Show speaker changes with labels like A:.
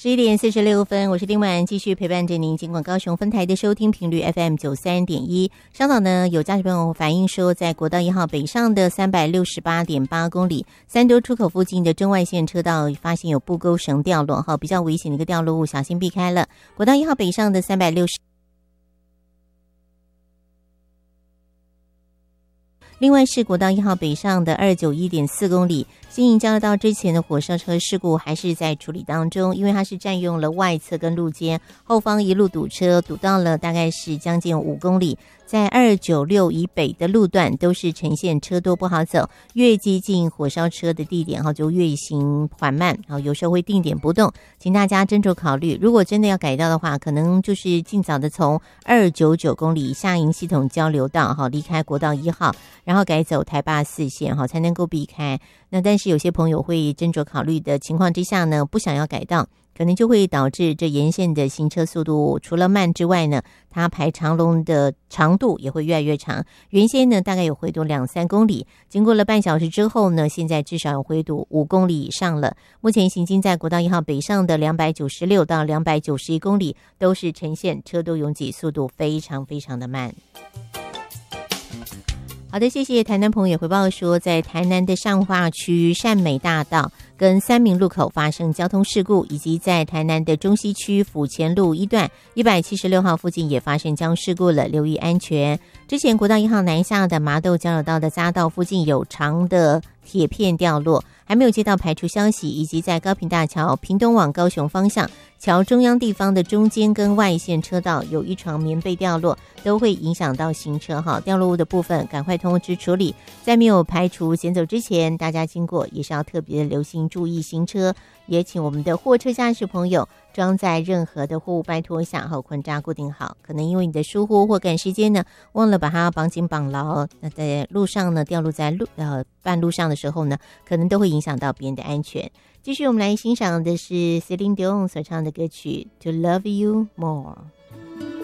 A: 11:46，我是丁婉，继续陪伴着您。尽管高雄分台的收听频率 FM93.1，稍早呢有家属朋友反映说，在国道1号北上的368.8公里三多出口附近的中外线车道发现有布钩绳掉落，比较危险的一个掉落物，小心避开了。国道1号北上的360。另外是国道1号北上的291.4公里，新营交流道之前的火烧车事故还是在处理当中，因为它是占用了外侧跟路肩，后方一路堵车，堵到了大概是将近5公里。在296以北的路段都是呈现车多不好走，越接近火烧车的地点就越行缓慢，有时候会定点不动，请大家斟酌考虑。如果真的要改道的话，可能就是尽早的从299公里下营系统交流道离开国道1号，然后改走台霸4线才能够避开。那但是有些朋友会斟酌考虑的情况之下呢，不想要改道，可能就会导致这沿线的行车速度除了慢之外呢，它排长龙的长度也会越来越长。原先呢大概有回堵2-3公里，经过了半小时之后呢，现在至少有回堵5公里以上了。目前行经在国道1号北上的296到291公里，都是呈现车多拥挤，速度非常非常的慢。好的，谢谢台南朋友回报说，在台南的上化区善美大道跟三民路口发生交通事故，以及在台南的中西区府前路一段176号附近也发生交通事故了，留意安全。之前国道1号南下的麻豆交流道的匝道附近有长的铁片掉落，还没有接到排除消息，以及在高屏大桥屏东往高雄方向桥中央地方的中间跟外线车道有一床棉被掉落，都会影响到行车掉落物的部分赶快通知处理，在没有排除险走之前，大家经过也是要特别的留心注意行车。也请我们的货车驾驶朋友装载任何的货物拜托一下捆扎固定好，可能因为你的疏忽或赶时间呢，忘了把它绑紧绑牢，那在路上呢掉落在半路上的时候呢，可能都会影响到别人的安全。继续我们来欣赏的是 Celine Dion 所唱的歌曲 To Love You More。